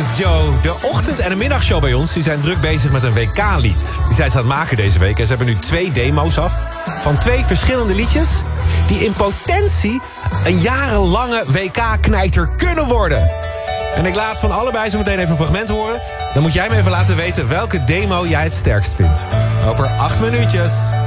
is Joe. De ochtend- en de middagshow bij ons die zijn druk bezig met een WK-lied. Die zijn ze aan het maken deze week. En ze hebben nu 2 demo's af. Van 2 verschillende liedjes. Die in potentie een jarenlange WK-knijter kunnen worden. En ik laat van allebei zo meteen even een fragment horen. Dan moet jij me even laten weten welke demo jij het sterkst vindt. Over 8 minuutjes.